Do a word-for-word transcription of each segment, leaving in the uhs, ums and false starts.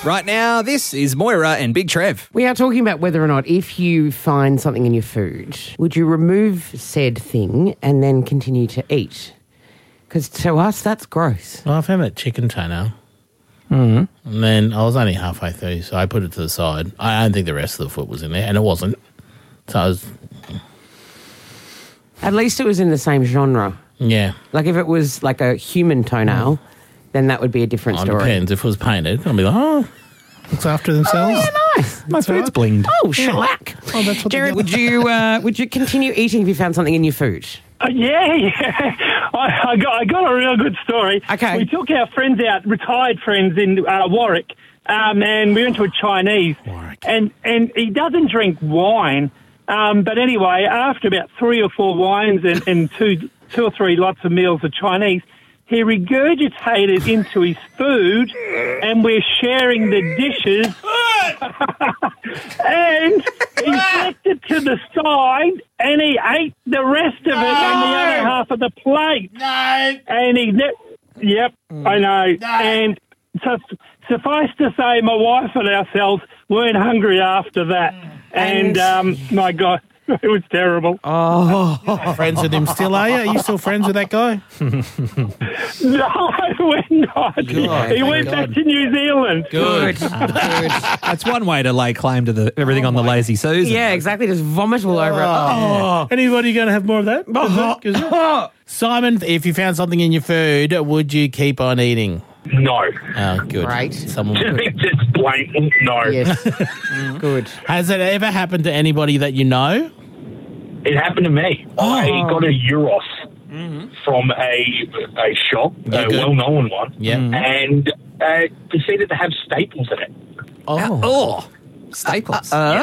Right now, this is Moira and Big Trev. We are talking about whether or not if you find something in your food, would you remove said thing and then continue to eat? Because to us, that's gross. Well, I found that chicken toenail. Mm-hmm. And then I was only halfway through, so I put it to the side. I don't think the rest of the foot was in there, and it wasn't. So I was... At least it was in the same genre. Yeah. Like if it was like a human toenail, then that would be a different Oh, it story. depends. If it was painted, I'd be like, oh, looks after themselves. Oh, yeah, nice. My food's blinged. Oh, shellac. Oh, that's what Jared, would you uh, would you continue eating if you found something in your food? Uh, yeah, yeah. I, I, got, I got a real good story. Okay. We took our friends out, retired friends in uh, Warwick, um, and we went to a Chinese. Warwick. And, and he doesn't drink wine. Um, but anyway, after about three or four wines and, and two, two or three lots of meals of Chinese, he regurgitated into his food, and we're sharing the dishes. And he flicked it to the side, and he ate the rest of it on the other half of the plate. No. And he, ne- yep, I know. No. And so, suffice to say, my wife and ourselves weren't hungry after that. And, um, my God, it was terrible. Oh. Friends with him still, are you? Are you still friends with that guy? No, we're not. God, he thank went God. back to New Zealand. Good. Good. That's one way to lay claim to the everything on the lazy Susan. Yeah, exactly. Just vomit all over it. Oh. Anybody going to have more of that? Is it- is it? Simon, if you found something in your food, would you keep on eating? No. Oh, good. Great. Someone Just, just blatant no. Yes. Mm, good. Has it ever happened to anybody that you know? It happened to me. I got a Euros Mm-hmm. from a a shop, Yeah, a good. well-known one, Yeah. and uh, proceeded to have staples in it. Oh. Oh, staples. Uh?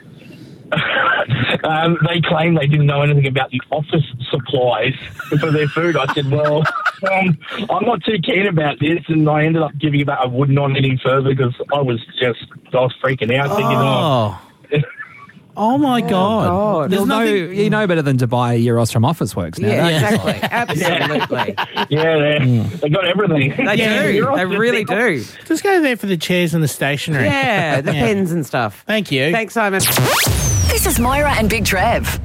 Um, they claimed they didn't know anything about the office supplies for their food. I said, well, um, I'm not too keen about this, and I ended up giving it back. I wouldn't on any further because I was just, I was freaking out, thinking, oh, Oh. Oh, my God. God. There's You'll know, nothing... you know better than to buy Euros from Officeworks now. Yeah, don't you? exactly. Absolutely. yeah, they, they got everything. They Yeah, do. Euros They just really think, do. Just go there for the chairs and the stationery. Yeah, the Yeah. pens and stuff. Thank you. Thanks, Simon. This is Moira and Big Trev.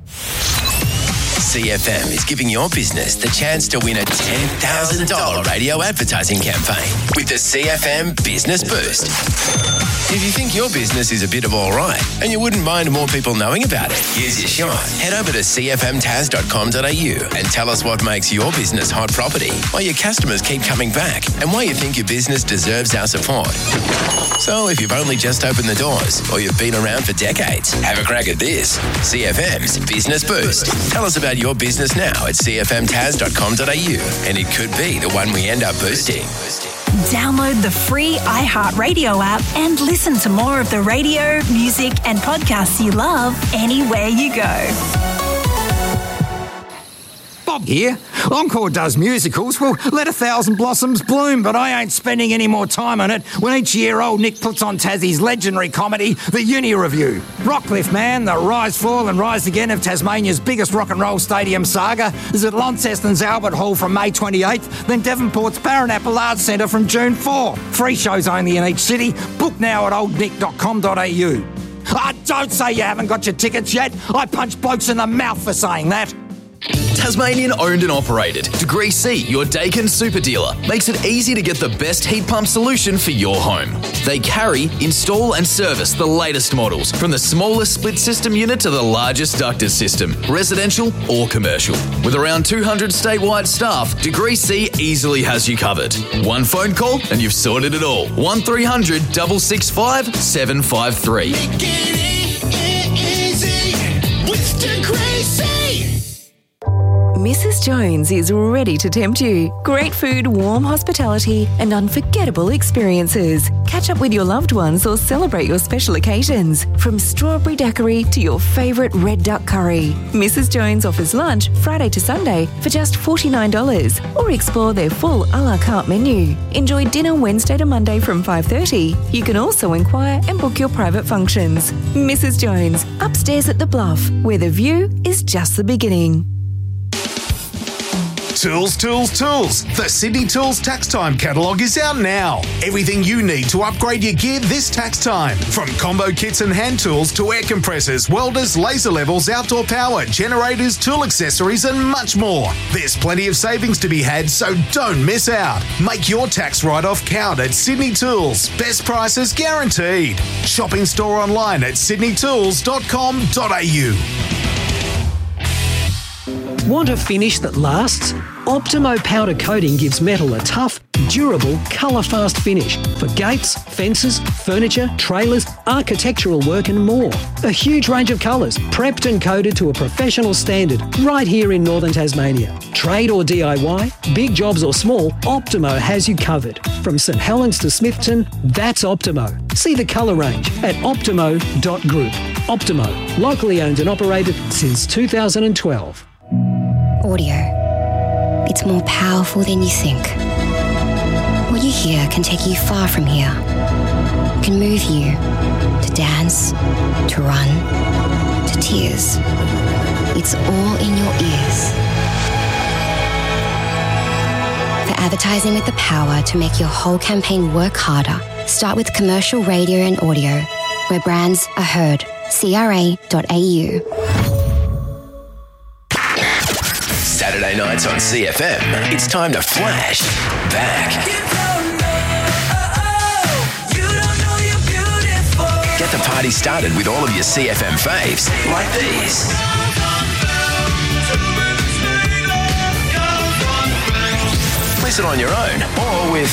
C F M is giving your business the chance to win a ten thousand dollars radio advertising campaign with the C F M Business Boost. If you think your business is a bit of all right and you wouldn't mind more people knowing about it, here's your shot. Head over to c f m taz dot com dot a u and tell us what makes your business hot property, why your customers keep coming back, and why you think your business deserves our support. So if you've only just opened the doors or you've been around for decades, have a crack at this. C F M's Business Boost. Tell us about your business now at c f m taz dot com dot a u, and it could be the one we end up boosting. Download the free iHeartRadio app and listen to more of the radio, music, and podcasts you love anywhere you go. Bob here. Encore does musicals. Well, let a thousand blossoms bloom, but I ain't spending any more time on it when each year old Nick puts on Tassie's legendary comedy, The Uni Review. Rockcliffe, man, the rise, fall and rise again of Tasmania's biggest rock and roll stadium saga is at Launceston's Albert Hall from May twenty-eighth, then Devonport's Parramatta Arts Centre from June fourth. Three shows only in each city. Book now at old nick dot com dot a u. Ah, don't say you haven't got your tickets yet. I punch blokes in the mouth for saying that. Tasmanian owned and operated. Degree C, your Dakin super dealer, makes it easy to get the best heat pump solution for your home. They carry, install and service the latest models, from the smallest split system unit to the largest ducted system, residential or commercial. With around two hundred statewide staff, Degree C easily has you covered. One phone call and you've sorted it all. one three hundred, six six five, seven five three. Make it easy with Degree C. Missus Jones is ready to tempt you. Great food, warm hospitality, and unforgettable experiences. Catch up with your loved ones or celebrate your special occasions. From strawberry daiquiri to your favourite red duck curry. Missus Jones offers lunch Friday to Sunday for just forty-nine dollars, or explore their full a la carte menu. Enjoy dinner Wednesday to Monday from five thirty. You can also inquire and book your private functions. Missus Jones, upstairs at the Bluff, where the view is just the beginning. Tools, tools, tools. The Sydney Tools Tax Time catalogue is out now. Everything you need to upgrade your gear this tax time. From combo kits and hand tools to air compressors, welders, laser levels, outdoor power, generators, tool accessories and much more. There's plenty of savings to be had, so don't miss out. Make your tax write-off count at Sydney Tools. Best prices guaranteed. Shopping store online at sydney tools dot com dot a u. Want a finish that lasts? Optimo powder coating gives metal a tough, durable, colour-fast finish for gates, fences, furniture, trailers, architectural work and more. A huge range of colours, prepped and coated to a professional standard right here in northern Tasmania. Trade or D I Y, big jobs or small, Optimo has you covered. From St Helens to Smithton, that's Optimo. See the colour range at optimo dot group. Optimo, locally owned and operated since two thousand twelve. Audio. It's more powerful than you think. What you hear can take you far from here. It can move you to dance, to run, to tears. It's all in your ears. For advertising with the power to make your whole campaign work harder, start with commercial radio and audio, where brands are heard. C R A dot A U. Saturday nights on C F M, it's time to flash back. Get the party started with all of your C F M faves, like these. Listen on your own or with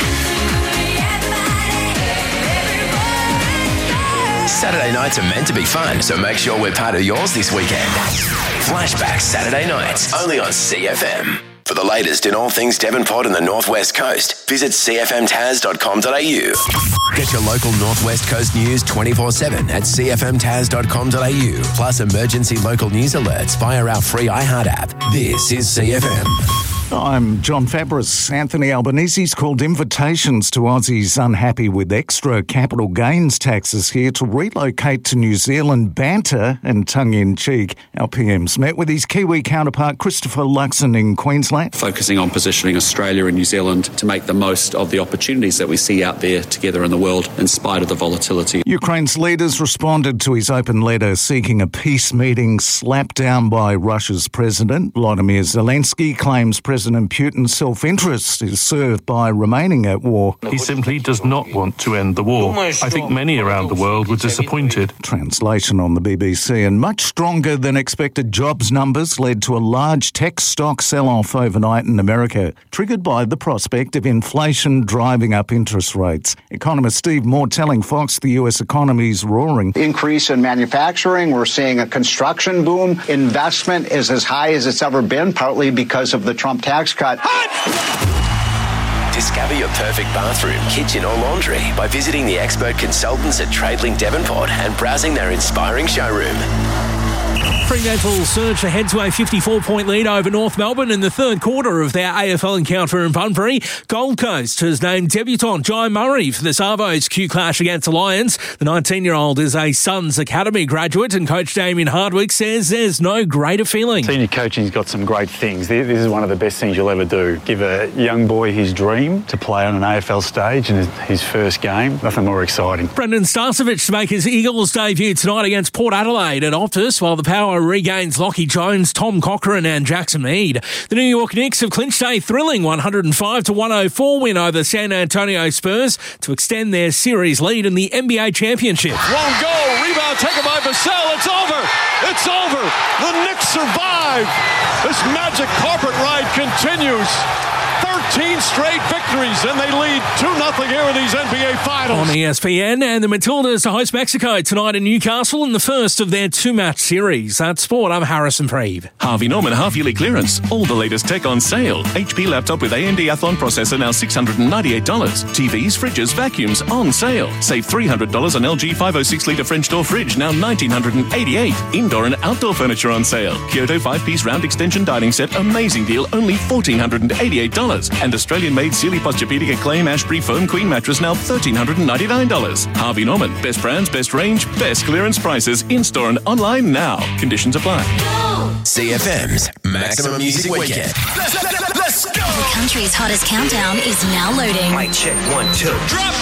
Saturday nights are meant to be fun, so make sure we're part of yours this weekend. Flashback Saturday nights, only on C F M. For the latest in all things Devonport and the North West Coast, visit c f m taz dot com dot a u. Get your local North West Coast news twenty-four seven at c f m taz dot com dot a u, plus emergency local news alerts via our free iHeart app. This is C F M. I'm John Fabris. Anthony Albanese's called invitations to Aussies unhappy with extra capital gains taxes here to relocate to New Zealand. Banter and tongue-in-cheek. Our P M's met with his Kiwi counterpart Christopher Luxon in Queensland. Focusing on positioning Australia and New Zealand to make the most of the opportunities that we see out there together in the world in spite of the volatility. Ukraine's leaders responded to his open letter seeking a peace meeting slapped down by Russia's president. Volodymyr Zelensky claims President President Putin's self-interest is served by remaining at war. He simply does not want to end the war. I think many around the world were disappointed. Translation on the B B C. And much stronger than expected jobs numbers led to a large tech stock sell-off overnight in America, triggered by the prospect of inflation driving up interest rates. Economist Steve Moore telling Fox the U S economy's roaring. Increase in manufacturing. We're seeing a construction boom. Investment is as high as it's ever been, partly because of the Trump tax cut. Discover your perfect bathroom, kitchen or laundry by visiting the expert consultants at TradeLink Devonport and browsing their inspiring showroom. Fremantle surged ahead to a fifty-four point lead over North Melbourne in the third quarter of their A F L encounter in Bunbury. Gold Coast has named debutant Jai Murray for the Savos Q clash against the Lions. The nineteen-year-old is a Suns Academy graduate, and coach Damien Hardwick says there's no greater feeling. Senior coaching's got some great things. This is one of the best things you'll ever do. Give a young boy his dream to play on an A F L stage in his first game. Nothing more exciting. Brendan Starcevich to make his Eagles debut tonight against Port Adelaide at Optus, while the Power regains Lockie Jones, Tom Cochrane and Jackson Mead. The New York Knicks have clinched a thrilling one oh five to one oh four win over San Antonio Spurs to extend their series lead in the N B A championship. Won't go. Rebound taken by Vassell. It's over. It's over. The Knicks survive. This magic carpet ride continues. thirteen straight victories, and they lead two nothing here in these N B A Finals. On E S P N, and the Matildas to host Mexico tonight in Newcastle in the first of their two-match series. That's sport. I'm Harrison Preeve. Harvey Norman half-yearly clearance. All the latest tech on sale. H P laptop with A M D Athlon processor now six hundred ninety-eight dollars. T Vs, fridges, vacuums on sale. Save three hundred dollars on L G five oh six litre French door fridge, now one thousand nine hundred eighty-eight dollars. Indoor and outdoor furniture on sale. Kyoto five-piece round extension dining set, amazing deal, only one thousand four hundred eighty-eight dollars. And Australian-made Sealy Posturepedic Acclaim Ashbury Foam Queen mattress, now one thousand three hundred ninety-nine dollars. Harvey Norman, best brands, best range, best clearance prices, in-store and online now. Conditions apply. C F M's Maximum Music Weekend. Country's hottest countdown is now loading. Mic check, one, two. Drop